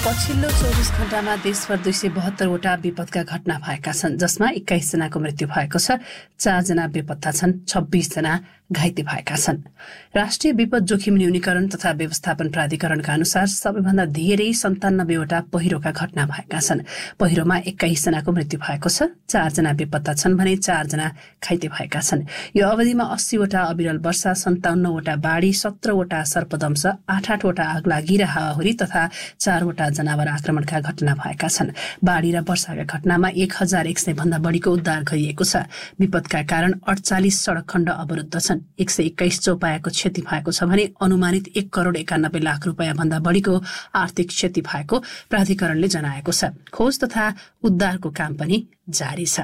पछिल्लो 24 घण्टामा देशभर 272वटा विपदका घटना भएका छन्, जसमा 21 जनाको मृत्यु भएको छ, 4 जना बेपत्ता छन्, 26 जना घाइते भएका छन्। राष्ट्रिय विपद जोखिम न्यूनीकरण तथा व्यवस्थापन प्राधिकरणका अनुसार सबैभन्दा धेरै 97वटा पहिरोका घटना भएका छन्। पहिरोमा 21 जनाको मृत्यु भएको छ, 4 जना बेपत्ता छन् भने 4 जना घाइते भएका छन्। यो अवधिमा 80वटा अविरल वर्षा, 57वटा बाढी, 17वटा सर्पदंश, 8-8वटा आगलागी र हावाहुरी तथा 4वटा जनावर आक्रमणका घटना भएका छन्। बाढी र वर्षाका घटनामा 1100 भन्दा बढीको उद्धार गरिएको छ। विपदका कारण 48 सड़क खण्ड अवरुद्ध छन्। 121 चौपायाको क्षति भएको छ भने अनुमानित 1,91,00,000 रुपियाँ भन्दा बढीको आर्थिक क्षति भएको प्राधिकरणले जनाएको छ। खोज तथा उद्धारको काम पनि जारी छ।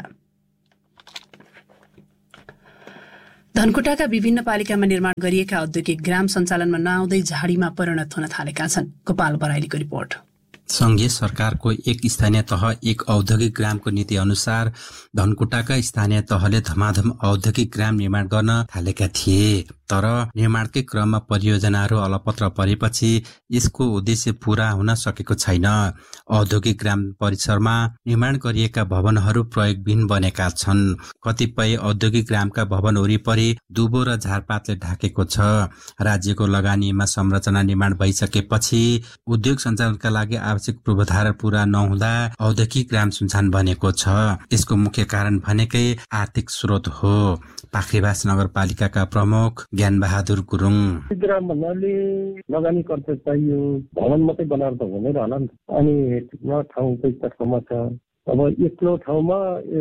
धनकुटाका विभिन्न पालिकामा निर्माण गरिएका औद्योगिक ग्राम सञ्चालनमा नआउँदै झाडीमा परिणत हुन थालेका छन्। गोपाल बराइलीको रिपोर्ट। संघीय सरकारको एक स्थानीय तह एक औद्योगिक ग्रामको नीति अनुसार धनकुटाका स्थानीय तहले धमाधम औद्योगिक ग्राम निर्माण गर्न थालेका थिए, तर निर्माणकै क्रममा परियोजनाहरू अलपत्र परेपछि यसको उद्देश्य पूरा हुन सकेको छैन। औद्योगिक ग्राम परिसरमा निर्माण गरिएका भवनहरू प्रयोगविहीन बनेका छन्। कतिपय औद्योगिक ग्रामका भवन वरिपरि दुबो र झारपातले ढाकेको छ। राज्यको लगानीमा संरचना निर्माण भइसकेपछि उद्योग सञ्चालनका लागि आवश्यक पूर्वाधार पूरा नहुँदा औद्योगिक ग्राम सुनसान बनेको छ। यसको मुख्य कारण भनेकै आर्थिक स्रोत हो। पाखरीबास नगरपालिकाका प्रमुख ज्ञान बहादुर गुरुङ। ग्राम भन्नाले लगानी खर्च चाहियो, भवन मात्रै बनाएर त हुँदैन होला नि। अनि ठाउँकै समस्या छ। अब एक्लो ठाउँमा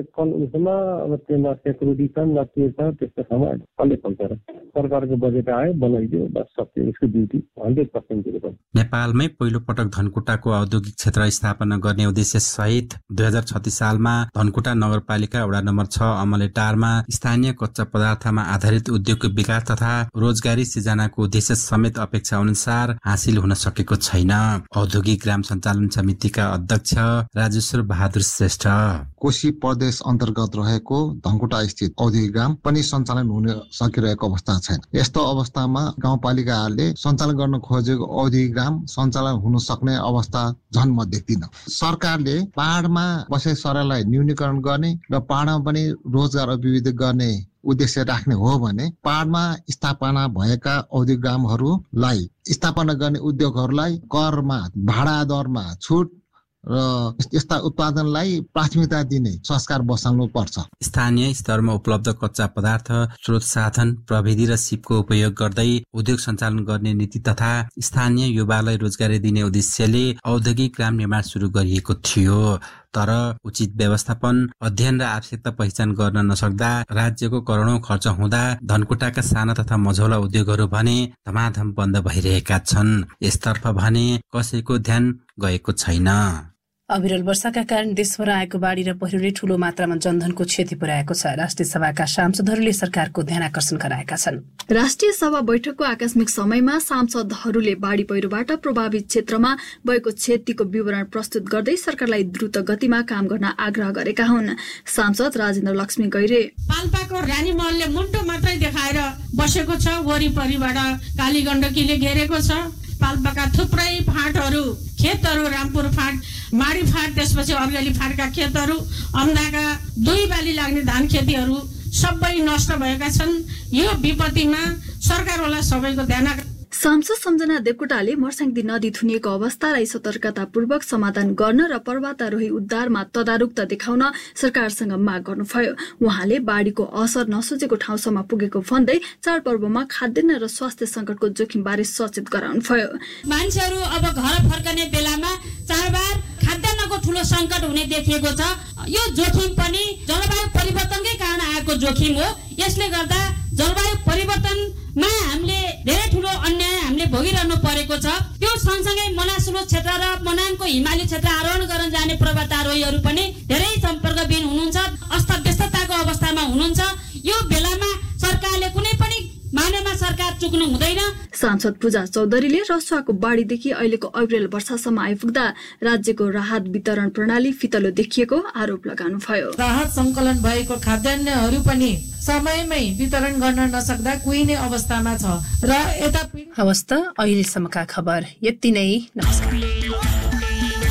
उसमा अब त्यसमा सेक्युरिटी छ न के छ, त्यस्तो ठाउँमा कसले खोल्छ र? सरकारको बजेट आयो, बनाइदियो, बस सक्यो। उसको ड्युटी 100% दिएको। नेपालमै पहिलो पटक धनकुटाको औद्योगिक क्षेत्र स्थापना गर्ने उद्देश्य सहित 2036 सालमा धनकुटा नगरपालिका वडा नम्बर 6 अमलेटारमा स्थानीय कच्चा पदार्थमा आधारित उद्योगको विकास तथा रोजगारी सृजनाको उद्देश्य समेत अपेक्षा अनुसार हासिल हुन सकेको छैन। औद्योगिक ग्राम सञ्चालन समितिका अध्यक्ष राजेश्वर बहादुर श्रेष्ठ। कोशी प्रदेश अन्तर्गत रहेको धनकुटा स्थित औद्योगिक ग्राम पनि सञ्चालन हुन सकिरहेको अवस्था छैन। यस्तो अवस्थामा गाउँपालिकाहरूले सञ्चालन गर्न खोजेको औद्योगिक ग्राम सञ्चालन हुन सक्ने अवस्था झन् म देख्दिन। सरकारले पहाडमा बसे सरलाई न्यूनीकरण गर्ने र पहाडमा पनि रोजगार अभिवृद्धि गर्ने उद्देश्य राख्ने हो भने पहाडमा स्थापना भएका औद्योगिक ग्रामहरूलाई स्थापना गर्ने उद्योगहरूलाई करमा, भाडा दरमा छुट र यस्ता उत्पादनलाई प्राथमिकता दिने संस्कार बसाल्नु पर्छ। स्थानीय स्तरमा उपलब्ध कच्चा पदार्थ, स्रोत साधन, प्रविधि र सिपको उपयोग गर्दै उद्योग सञ्चालन गर्ने नीति तथा स्थानीय युवालाई रोजगारी दिने उद्देश्यले औद्योगिक ग्राम निर्माण सुरु गरिएको थियो। तर उचित व्यवस्थापन, अध्ययन र आवश्यकता पहिचान गर्न नसक्दा राज्यको करोडौं खर्च हुँदा धनकुटाका साना तथा मझौला उद्योगहरू भने धमाधम बन्द भइरहेका छन्। यसतर्फ भने कसैको ध्यान गएको छैन। अविरल वर्षाका कारण देशभर आएको बाढी र पहिरोले ठूलो मात्रामा जनधनको क्षति पुर्याएको छ। राष्ट्रिय सभाका सांसदहरूले सरकारको ध्यान आकर्षण गराएका छन्। राष्ट्रिय सभा बैठकको आकस्मिक समयमा सांसदहरूले बाढी पहिरोबाट प्रभावित क्षेत्रमा भएको क्षतिको विवरण प्रस्तुत गर्दै सरकारलाई द्रुत गतिमा काम गर्न आग्रह गरेका हुन्। सांसद राजेन्द्र लक्ष्मी गैरे। पाल्पाको रानी महलले मुन्टो मात्रै देखाएर बसेको छ, वरिपरिबाट कालीगण्डकीले घेरेको छ। पाल्पाका थुप्रै फाँटहरू, खेतहरू, रामपुर फाँट, माडी फाँट, त्यसपछि अर्गेली फाँटका खेतहरू, अम्दाका 2 बाली लाग्ने धान खेतीहरू सबै नष्ट भएका छन्। यो विपत्तिमा सरकारवाला सबैको ध्यान। सांसद सम्झना देवकोटाले मर्स्याङ्दी नदी थुनिएको अवस्थालाई सतर्कतापूर्वक समाधान गर्न र पर्वतारोही उद्धारमा तदारुकता देखाउन सरकारसँग माग गर्नुभयो। उहाँले बाढीको असर नसोचेको ठाउँसम्म पुगेको भन्दै चाडपर्वमा खाद्यान्न र स्वास्थ्य संकटको जोखिम बारे सचेत गराउनुभयो। मान्छेहरू अब घर फर्कने बेलामा चाडबाड खाद्यान्नको ठूलो संकट हुने देखिएको छ। यो जोखिम पनि जलवायु परिवर्तनकै कारण आएको जोखिम हो। यसले गर्दा जलवायु परिवर्तनमा हामीले धेरै ठूलो अन्याय हामीले भोगिरहनु परेको छ। त्यो सँगसँगै मनासुलो क्षेत्र र मनाङको हिमाली क्षेत्र आरोहण गर्न जाने पर्वतारोहीहरू पनि धेरै सम्पर्कविहीन हुनुहुन्छ, अस्तव्यस्तताको अवस्थामा हुनुहुन्छ। यो बेलामा सरकारले कुनै पनि मानेमा सरकार चुक्नु हुँदैन। सांसद पूजा चौधरीले रसुवाको बाढीदेखि अहिलेको अविरल वर्षासम्म आइपुग्दा राज्यको राहत वितरण प्रणाली फितलो देखिएको आरोप लगाउनुभयो। राहत संकलन भएको खाद्यान्नहरू पनि समयमै वितरण गर्न नसक्दा कुहिने अवस्थामा छ र यता अवस्था। अहिलेसम्मका खबर यति नै। नमस्कार।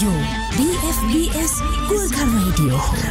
यो BFBS गोर्खा रेडियो हो।